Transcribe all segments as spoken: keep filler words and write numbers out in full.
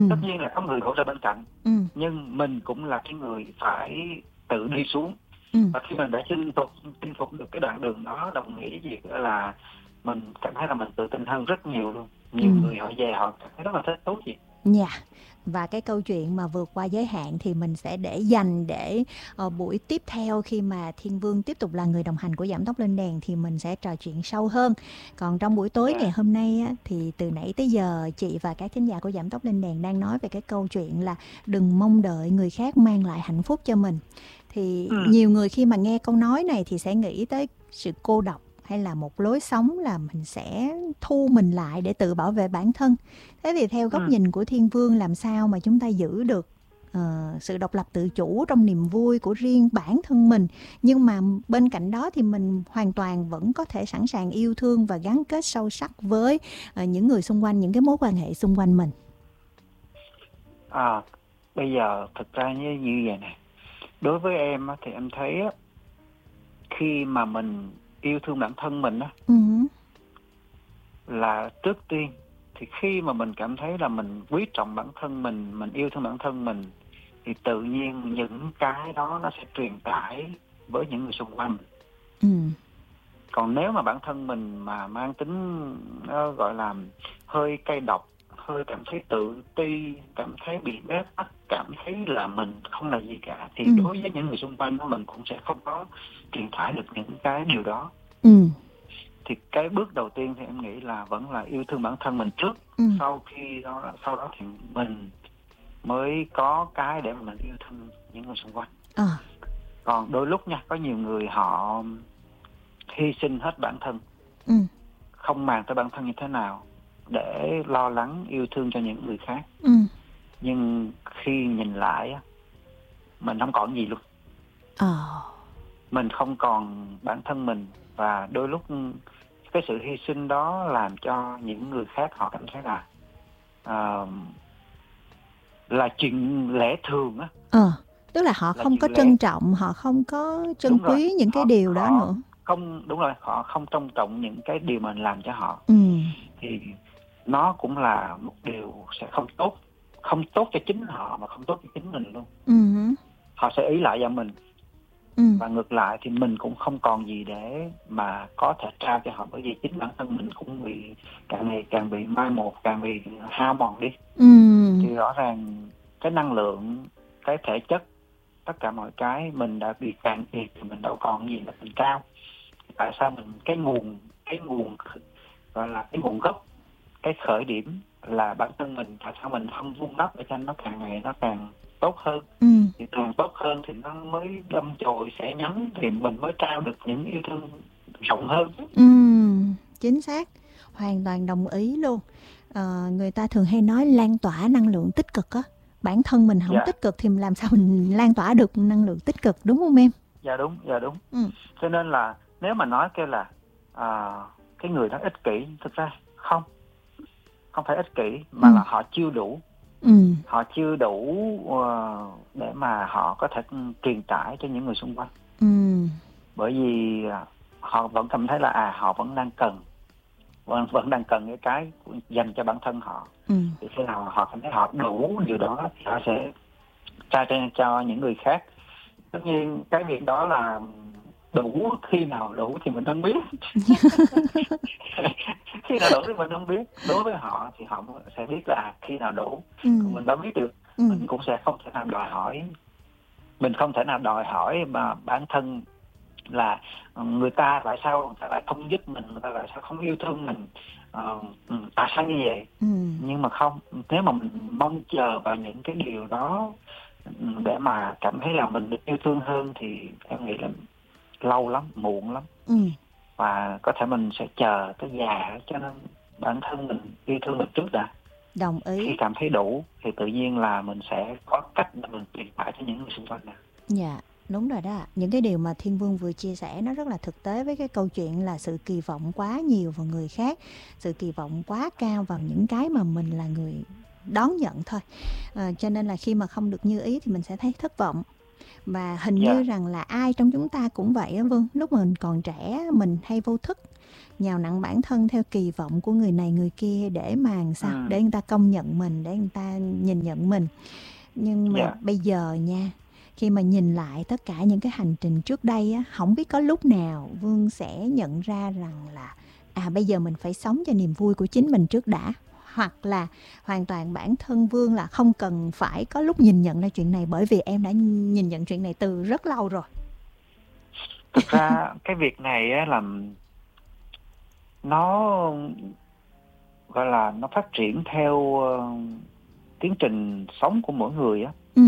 Tất nhiên là có người hỗ trợ bên cạnh, ừ, nhưng mình cũng là cái người phải tự đi xuống. ừ, Và khi mình đã chinh phục chinh phục được cái đoạn đường đó, đồng nghĩa với việc là mình cảm thấy là mình tự tin hơn rất nhiều luôn. ừ. Nhiều người họ về họ cảm thấy rất là thích thú chị. Dạ. Và cái câu chuyện mà vượt qua giới hạn thì mình sẽ để dành để ờ, buổi tiếp theo, khi mà Thiên Vương tiếp tục là người đồng hành của Giảm Tốc Lên Đèn thì mình sẽ trò chuyện sâu hơn. Còn trong buổi tối ngày Dạ. hôm nay á, thì từ nãy tới giờ chị và các thính giả của Giảm Tốc Lên Đèn đang nói về cái câu chuyện là đừng mong đợi người khác mang lại hạnh phúc cho mình. Thì Ừ. nhiều người khi mà nghe câu nói này thì sẽ nghĩ tới sự cô độc, hay là một lối sống là mình sẽ thu mình lại để tự bảo vệ bản thân. Thế thì theo góc Ừ. nhìn của Thiên Vương, làm sao mà chúng ta giữ được ờ, sự độc lập tự chủ trong niềm vui của riêng bản thân mình, nhưng mà bên cạnh đó thì mình hoàn toàn vẫn có thể sẵn sàng yêu thương và gắn kết sâu sắc với ờ, những người xung quanh, những cái mối quan hệ xung quanh mình. À, bây giờ thực ra như như vậy nè, đối với em á, thì em thấy á, khi mà mình yêu thương bản thân mình á, Ừ, là trước tiên thì khi mà mình cảm thấy là mình quý trọng bản thân mình, mình yêu thương bản thân mình, thì tự nhiên những cái đó nó sẽ truyền tải với những người xung quanh. ừ, Còn nếu mà bản thân mình mà mang tính nó gọi là hơi cay độc, hơi cảm thấy tự ti, cảm thấy bị bế tắc, cảm thấy là mình không là gì cả, thì ừ, đối với những người xung quanh đó mình cũng sẽ không có truyền tải được những cái điều đó. ừ, Thì cái bước đầu tiên thì em nghĩ là vẫn là yêu thương bản thân mình trước. ừ. Sau khi đó, sau đó thì mình mới có cái để mà mình yêu thương những người xung quanh. Ờ, Còn đôi lúc nha, có nhiều người họ hy sinh hết bản thân, ừ, không màng tới bản thân như thế nào để lo lắng yêu thương cho những người khác, ừ. nhưng khi nhìn lại á, mình không còn gì luôn. Ờ, Mình không còn bản thân mình, và đôi lúc cái sự hy sinh đó làm cho những người khác họ cảm thấy là uh, là chuyện lẽ thường á, ờ. Tức là họ là không có chuyện lẽ. trân trọng, họ không có trân Đúng rồi, quý những cái họ điều đó họ nữa. không, đúng rồi, họ không trân trọng những cái điều mình làm cho họ. Ừ, Thì nó cũng là một điều sẽ không tốt, không tốt cho chính họ mà không tốt cho chính mình luôn. ừ, Họ sẽ ý lại vào mình, ừ, và ngược lại thì mình cũng không còn gì để mà có thể trao cho họ, bởi vì chính bản thân mình cũng bị càng ngày càng bị mai một, càng bị hao mòn đi. ừ. Thì rõ ràng cái năng lượng, cái thể chất, tất cả mọi cái mình đã bị cạn kiệt thì mình đâu còn gì là mình trao. Tại sao mình cái nguồn cái nguồn gọi là cái nguồn gốc, cái khởi điểm là bản thân mình, tại sao mình không vun đắp để cho nó càng ngày nó càng tốt hơn? Ừ, Thì càng tốt hơn thì nó mới đâm chồi sẽ nhánh, thì mình mới trao được những yêu thương rộng hơn. ừ, chính xác, hoàn toàn đồng ý luôn. Ờ, người ta thường hay nói lan tỏa năng lượng tích cực á. Bản thân mình không Dạ, tích cực thì làm sao mình lan tỏa được năng lượng tích cực, đúng không em? dạ đúng, dạ đúng. Ừ, Cho nên là nếu mà nói kêu là à, cái người đó ích kỷ, thực ra không, không phải ích kỷ ừ, mà là họ chưa đủ. ừ, Họ chưa đủ uh, để mà họ có thể truyền tải cho những người xung quanh. ừ, Bởi vì uh, họ vẫn cảm thấy là à họ vẫn đang cần, vẫn, vẫn đang cần cái cái dành cho bản thân họ. ừ, Thì khi nào họ cảm thấy họ đủ điều đó thì họ sẽ trao cho, cho những người khác. Tất nhiên cái việc đó là đủ, khi nào đủ thì mình không biết. Khi nào đủ thì mình không biết. Đối với họ thì họ sẽ biết là khi nào đủ. ừ, Còn mình đâu biết được. ừ, Mình cũng sẽ không thể nào đòi hỏi, mình không thể nào đòi hỏi mà bản thân là người ta tại sao người ta lại không giúp mình, người ta tại sao không yêu thương mình, uh, tại sao như vậy. ừ. Nhưng mà không, nếu mà mình mong chờ vào những cái điều đó để mà cảm thấy là mình được yêu thương hơn thì em nghĩ là lâu lắm, muộn lắm. Ừ. Và có thể mình sẽ chờ tới già, cho nên bản thân mình yêu thương mình trước đã. Đồng Khi ý. cảm thấy đủ thì tự nhiên là mình sẽ có cách để mình truyền tải cho những người xung quanh nè. Dạ, đúng rồi đó. Những cái điều mà Thiên Vương vừa chia sẻ nó rất là thực tế với cái câu chuyện là sự kỳ vọng quá nhiều vào người khác, sự kỳ vọng quá cao vào những cái mà mình là người đón nhận thôi. À, cho nên là khi mà không được như ý thì mình sẽ thấy thất vọng. Và hình Dạ, như rằng là ai trong chúng ta cũng vậy á Vương. Lúc mình còn trẻ mình hay vô thức nhào nặn bản thân theo kỳ vọng của người này người kia để mà làm sao ừ, để người ta công nhận mình, để người ta nhìn nhận mình. Nhưng mà dạ, bây giờ nha, khi mà nhìn lại tất cả những cái hành trình trước đây á, không biết có lúc nào Vương sẽ nhận ra rằng là à bây giờ mình phải sống cho niềm vui của chính mình trước đã, hoặc là hoàn toàn bản thân Vương là không cần phải có lúc nhìn nhận ra chuyện này, bởi vì em đã nhìn nhận chuyện này từ rất lâu rồi. thực ra cái việc này á, là nó gọi là nó phát triển theo ờ, tiến trình sống của mỗi người á. Ừ,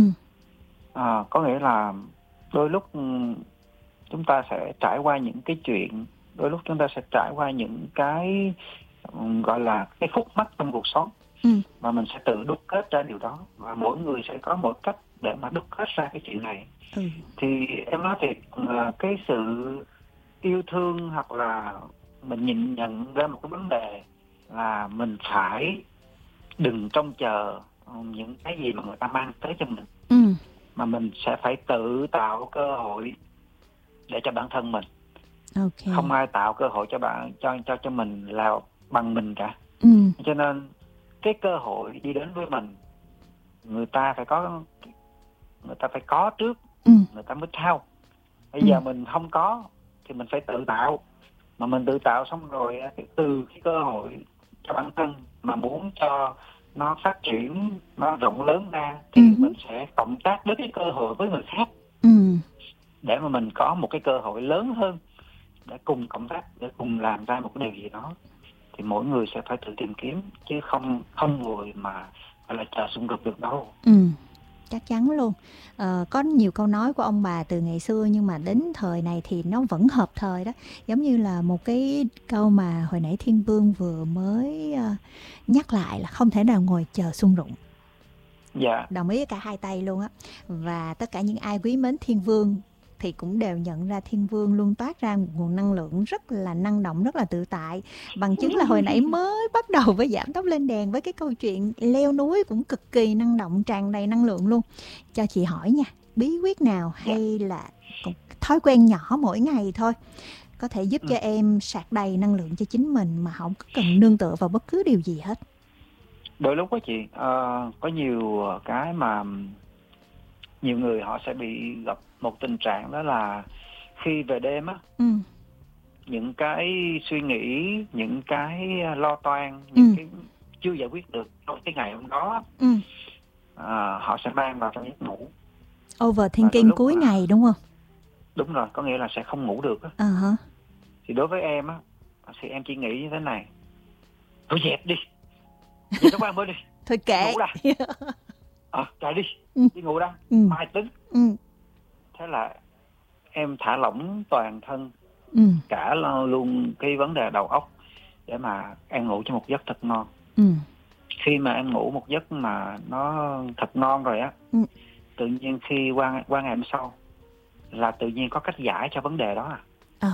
À, có nghĩa là đôi lúc ừ, chúng ta sẽ trải qua những cái chuyện, đôi lúc chúng ta sẽ trải qua những cái ừ, gọi là cái khúc mắc trong cuộc sống, ừ, mà mình sẽ tự đúc kết ra điều đó, và mỗi người sẽ có một cách để mà đúc kết ra cái chuyện này. ừ, Thì em nói thiệt là cái sự yêu thương hoặc là mình nhìn nhận ra một cái vấn đề là mình phải đừng trông chờ ừ, những cái gì mà người ta mang tới cho mình, ừ, mà mình sẽ phải tự tạo cơ hội để cho bản thân mình. ok, Không ai tạo cơ hội cho bạn cho cho cho mình là bằng mình cả. ừ, Cho nên cái cơ hội đi đến với mình, người ta phải có người ta phải có trước, ừ, người ta mới trao. Bây ừ, giờ mình không có thì mình phải tự tạo, mà mình tự tạo xong rồi á, thì từ cái cơ hội cho bản thân mà muốn cho nó phát triển, nó rộng lớn ra, thì ừ, mình sẽ cộng tác với cái cơ hội với người khác ừ, để mà mình có một cái cơ hội lớn hơn để cùng cộng tác, để cùng làm ra một cái điều gì đó. Thì mỗi người sẽ phải tự tìm kiếm, chứ không không người mà phải là chờ xung cực được đâu. ừ. Chắc chắn luôn. Ờ, có nhiều câu nói của ông bà từ ngày xưa nhưng mà đến thời này thì nó vẫn hợp thời đó. Giống như là một cái câu mà hồi nãy Thiên Vương vừa mới ờ, nhắc lại là không thể nào ngồi chờ sung rụng. Dạ, Đồng ý với cả hai tay luôn á. Và tất cả những ai quý mến Thiên Vương thì cũng đều nhận ra Thiên Vương luôn toát ra một nguồn năng lượng rất là năng động, rất là tự tại. Bằng chứng là hồi nãy mới bắt đầu với Giảm Tốc Lên Đèn với cái câu chuyện leo núi cũng cực kỳ năng động, tràn đầy năng lượng luôn. Cho chị hỏi nha, bí quyết nào dạ. hay là một thói quen nhỏ mỗi ngày thôi có thể giúp Ừ. cho em sạc đầy năng lượng cho chính mình mà không có cần nương tựa vào bất cứ điều gì hết? Đôi lúc đó chị, ờ, có nhiều cái mà nhiều người họ sẽ bị gặp một tình trạng, đó là khi về đêm á, Ừ, những cái suy nghĩ, những cái lo toan, ừ, những cái chưa giải quyết được trong cái ngày hôm đó á, ừ. à, họ sẽ mang vào trong giấc ngủ. Và đôi Overthinking lúc cuối là ngày đúng không? đúng rồi, có nghĩa là sẽ không ngủ được á. Ờ hả? Thì đối với em á, thì em chỉ nghĩ như thế này: thôi dẹp đi, dẹp nó qua mới đi, Thôi đi kệ. ngủ đã, ờ chạy đi, Ừ, đi ngủ đã, ừ, mai tính. ừ, Thế là em thả lỏng toàn thân, ừ, cả lo- luôn cái vấn đề đầu óc, để mà em ngủ cho một giấc thật ngon. ừ, Khi mà em ngủ một giấc mà nó thật ngon rồi á, ừ. tự nhiên khi qua qua ngày hôm sau là tự nhiên có cách giải cho vấn đề đó à. Ờ,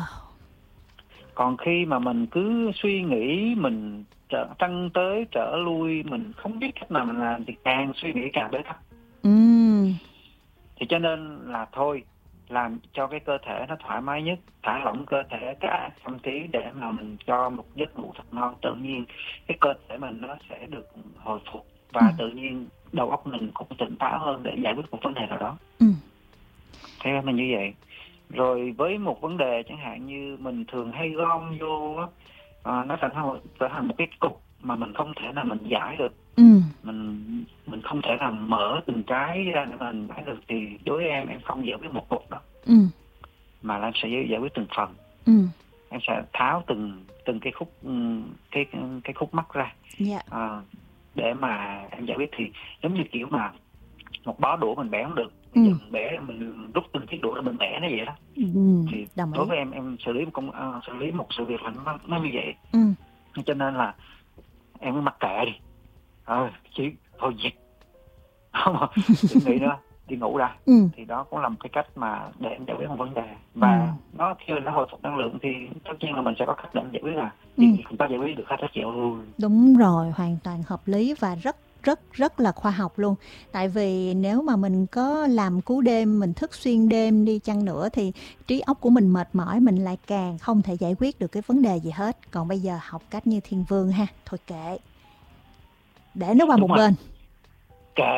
Còn khi mà mình cứ suy nghĩ, mình trở trăn tới trở lui, mình không biết cách nào mình làm, thì càng suy nghĩ càng bế tắc. ừ, Thì cho nên là thôi, làm cho cái cơ thể nó thoải mái nhất, thả lỏng cơ thể cả tâm trí, để mà mình cho một giấc ngủ thật ngon. Tự nhiên cái cơ thể mình nó sẽ được hồi phục, và ừ, tự nhiên đầu óc mình cũng tỉnh táo hơn để giải quyết một vấn đề nào đó. ừ, Theo em là như vậy. Rồi với một vấn đề chẳng hạn như mình thường hay gom vô á, à, nó thành thành trở thành một cái cục mà mình không thể nào mình giải được, ừ, mình mình không thể nào mở từng cái ra để mình giải được, thì đối với em em không giải quyết một cục đó, ừ, mà là em sẽ giải quyết từng phần. ừ. Em sẽ tháo từng từng cái khúc cái cái khúc mắc ra, Dạ. à, để mà em giải quyết. Thì giống như kiểu mà một bó đũa mình bẻ không được, Ừ, bây giờ mình bẻ, mình rút từng chiếc đũa để mình bẻ nó vậy đó. ừ, Thì đồng đối ý. với em em xử lý một công uh, xử lý một sự việc là nó, nó như vậy. Ừ, Cho nên là em cứ mặc kệ đi, ờ chỉ thôi dịch không đừng nghĩ nữa, đi ngủ ra. ừ, Thì đó cũng là một cái cách mà để em giải quyết một vấn đề, ừ, và nó khi nó hồi phục năng lượng thì tất nhiên là mình sẽ có cách để em giải quyết. Là ừ. chuyện gì cũng ta giải quyết được hết đó chị ơi. Đúng rồi, hoàn toàn hợp lý và rất rất rất là khoa học luôn. Tại vì nếu mà mình có làm cú đêm, mình thức xuyên đêm đi chăng nữa thì trí óc của mình mệt mỏi, mình lại càng không thể giải quyết được cái vấn đề gì hết. Còn bây giờ học cách như Thiên Vương ha, thôi kệ, để nó qua Đúng một rồi. bên.